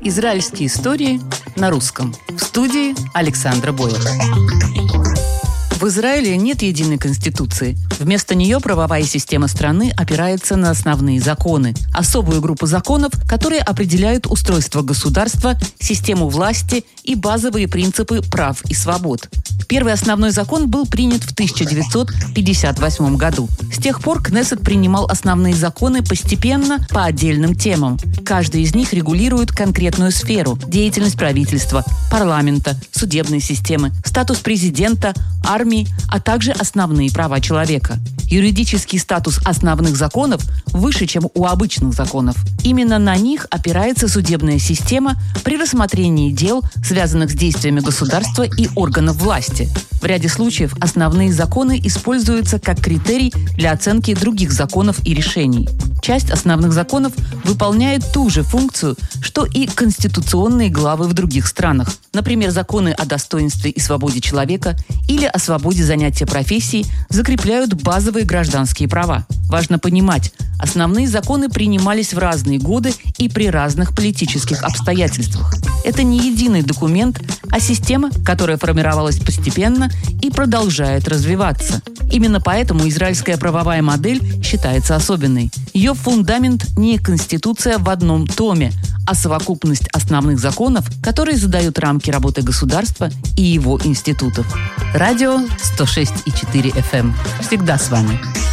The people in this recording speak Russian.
Израильские истории на русском. В студии Александра Бойлер. В Израиле нет единой конституции. Вместо нее правовая система страны опирается на основные законы. Особую группу законов, которые определяют устройство государства, систему власти и базовые принципы прав и свобод. Первый основной закон был принят в 1958 году. С тех пор Кнессет принимал основные законы постепенно по отдельным темам. Каждый из них регулирует конкретную сферу – деятельность правительства, парламента, судебной системы, статус президента, армии, а также основные права человека. Юридический статус основных законов выше, чем у обычных законов. Именно на них опирается судебная система при рассмотрении дел, связанных с действиями государства и органов власти. В ряде случаев основные законы используются как критерий для оценки других законов и решений. Часть основных законов выполняет ту же функцию, что и конституционные главы в других странах. Например, законы о достоинстве и свободе человека или о свободе занятия профессией закрепляют базовые гражданские права. Важно понимать, основные законы принимались в разные годы и при разных политических обстоятельствах. Это не единый документ, а система, которая формировалась постепенно и продолжает развиваться. Именно поэтому израильская правовая модель считается особенной. Ее фундамент не конституция в одном томе, а совокупность основных законов, которые задают рамки работы государства и его институтов. Радио 106,4 FM. Всегда с вами.